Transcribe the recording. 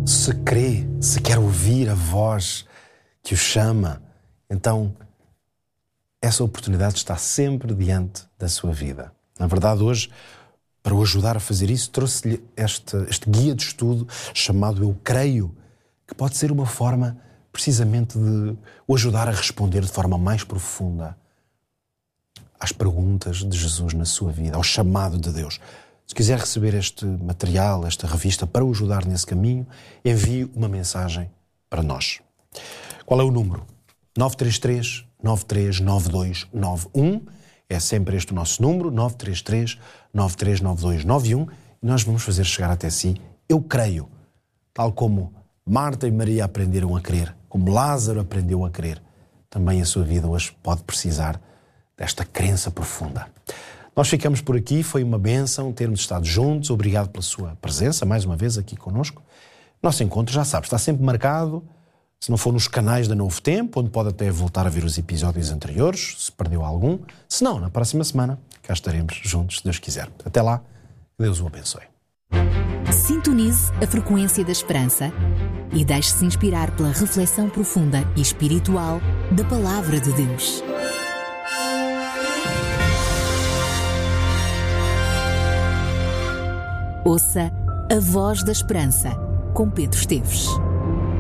se crê, se quer ouvir a voz que o chama, então essa oportunidade está sempre diante da sua vida. Na verdade, hoje, para o ajudar a fazer isso, trouxe-lhe este guia de estudo chamado Eu Creio, que pode ser uma forma precisamente de o ajudar a responder de forma mais profunda às perguntas de Jesus na sua vida, ao chamado de Deus. Se quiser receber este material, esta revista, para o ajudar nesse caminho, envie uma mensagem para nós. Qual é o número? 933-939291. É sempre este o nosso número, 933-939291. E nós vamos fazer chegar até si Eu Creio, tal como Marta e Maria aprenderam a crer, como Lázaro aprendeu a crer. Também a sua vida hoje pode precisar desta crença profunda. Nós ficamos por aqui, foi uma bênção termos estado juntos, obrigado pela sua presença, mais uma vez aqui connosco. Nosso encontro, já sabe, está sempre marcado, se não for nos canais da Novo Tempo, onde pode até voltar a ver os episódios anteriores, se perdeu algum. Se não, na próxima semana, cá estaremos juntos, se Deus quiser. Até lá, que Deus o abençoe. Sintonize a frequência da esperança e deixe-se inspirar pela reflexão profunda e espiritual da Palavra de Deus. Ouça A Voz da Esperança, com Pedro Esteves.